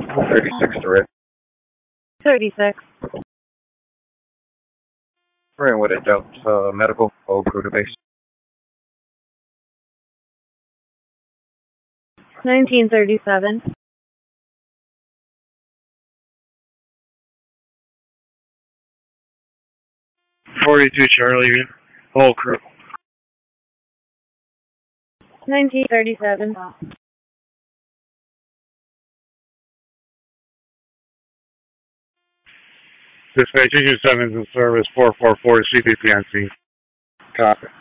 36 direct. 36. Ran with it, Delta Medical, old crew to base. 1937. .42 Charlie, whole crew. 1937. Dispatch 227 is in service 444 CPPNC. Copy.